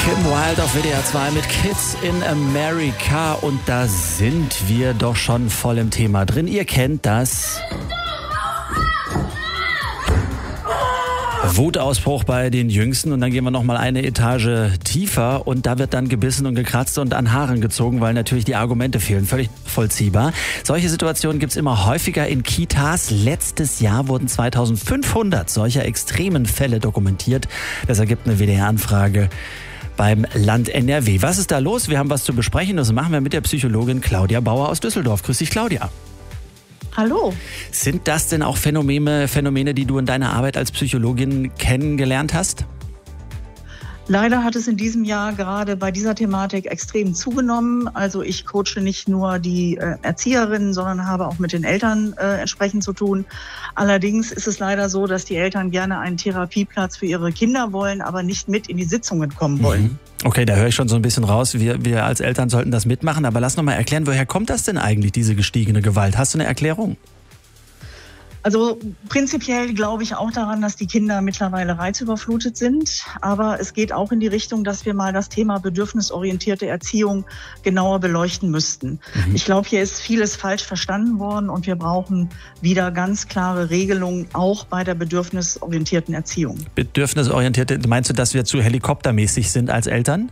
Kim Wilde auf WDR 2 mit Kids in America und da sind wir doch schon voll im Thema drin. Ihr kennt das. Wutausbruch bei den Jüngsten und dann gehen wir noch mal eine Etage tiefer und da wird dann gebissen und gekratzt und an Haaren gezogen, weil natürlich die Argumente fehlen. Völlig vollziehbar. Solche Situationen gibt's immer häufiger in Kitas. Letztes Jahr wurden 2500 solcher extremen Fälle dokumentiert. Das ergibt eine WDR-Anfrage beim Land NRW. Was ist da los? Wir haben was zu besprechen. Das machen wir mit der Psychologin Claudia Bauer aus Düsseldorf. Grüß dich, Claudia. Hallo. Sind das denn auch Phänomene, die du in deiner Arbeit als Psychologin kennengelernt hast? Leider hat es in diesem Jahr gerade bei dieser Thematik extrem zugenommen. Also ich coache nicht nur die Erzieherinnen, sondern habe auch mit den Eltern entsprechend zu tun. Allerdings ist es leider so, dass die Eltern gerne einen Therapieplatz für ihre Kinder wollen, aber nicht mit in die Sitzungen kommen wollen. Okay, da höre ich schon so ein bisschen raus. Wir als Eltern sollten das mitmachen. Aber lass noch mal erklären, woher kommt das denn eigentlich, diese gestiegene Gewalt? Hast du eine Erklärung? Also prinzipiell glaube ich auch daran, dass die Kinder mittlerweile reizüberflutet sind. Aber es geht auch in die Richtung, dass wir mal das Thema bedürfnisorientierte Erziehung genauer beleuchten müssten. Ich glaube, hier ist vieles falsch verstanden worden und wir brauchen wieder ganz klare Regelungen, auch bei der bedürfnisorientierten Erziehung. Bedürfnisorientierte, meinst du, dass wir zu helikoptermäßig sind als Eltern?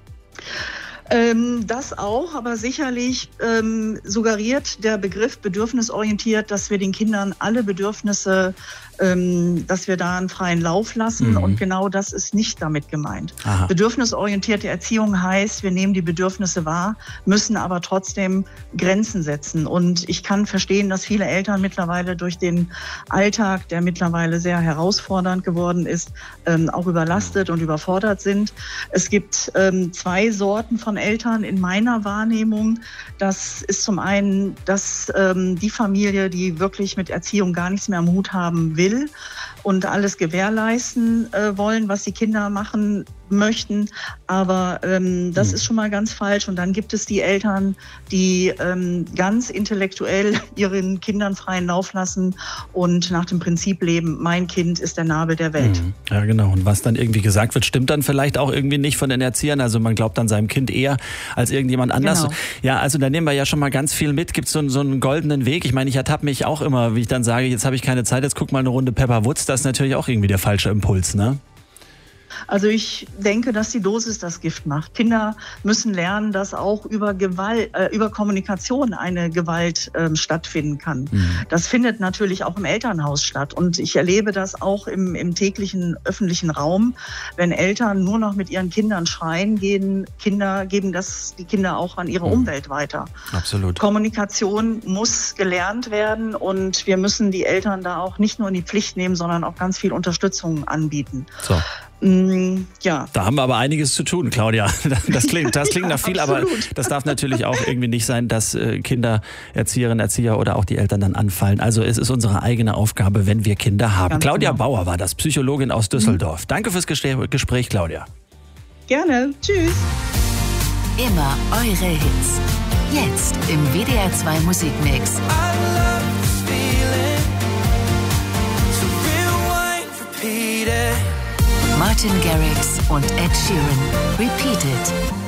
Das auch, aber sicherlich suggeriert der Begriff bedürfnisorientiert, dass wir den Kindern alle Bedürfnisse, dass wir da einen freien Lauf lassen und genau das ist nicht damit gemeint. Aha. Bedürfnisorientierte Erziehung heißt, wir nehmen die Bedürfnisse wahr, müssen aber trotzdem Grenzen setzen und ich kann verstehen, dass viele Eltern mittlerweile durch den Alltag, der mittlerweile sehr herausfordernd geworden ist, auch überlastet und überfordert sind. Es gibt zwei Sorten von Eltern in meiner Wahrnehmung. Das ist zum einen, dass die Familie, die wirklich mit Erziehung gar nichts mehr am Hut haben will und alles gewährleisten wollen, was die Kinder machen möchten. Aber das ist schon mal ganz falsch. Und dann gibt es die Eltern, die ganz intellektuell ihren Kindern freien Lauf lassen und nach dem Prinzip leben, mein Kind ist der Nabel der Welt. Ja, genau. Und was dann irgendwie gesagt wird, stimmt dann vielleicht auch irgendwie nicht von den Erziehern. Also man glaubt dann seinem Kind eher als irgendjemand anders. Genau. Ja, also da nehmen wir ja schon mal ganz viel mit. Gibt es so einen goldenen Weg? Ich meine, ich ertappe mich auch immer, wie ich dann sage, jetzt habe ich keine Zeit, jetzt guck mal eine Runde Pepper Woods. Das ist natürlich auch irgendwie der falsche Impuls, ne? Also ich denke, dass die Dosis das Gift macht. Kinder müssen lernen, dass auch über Kommunikation eine Gewalt stattfinden kann. Das findet natürlich auch im Elternhaus statt. Und ich erlebe das auch im täglichen öffentlichen Raum. Wenn Eltern nur noch mit ihren Kindern schreien, geben die Kinder auch an ihre Umwelt weiter. Absolut. Kommunikation muss gelernt werden und wir müssen die Eltern da auch nicht nur in die Pflicht nehmen, sondern auch ganz viel Unterstützung anbieten. So. Ja. Da haben wir aber einiges zu tun, Claudia. Das klingt nach viel, aber das darf natürlich auch irgendwie nicht sein, dass Kinder, Erzieherinnen, Erzieher oder auch die Eltern dann anfallen. Also es ist unsere eigene Aufgabe, wenn wir Kinder haben. Ganz Claudia Bauer war das, Psychologin aus Düsseldorf. Danke fürs Gespräch, Claudia. Gerne. Tschüss. Immer eure Hits. Jetzt im WDR 2 Musikmix. Martin Garrix und Ed Sheeran. Repeat It.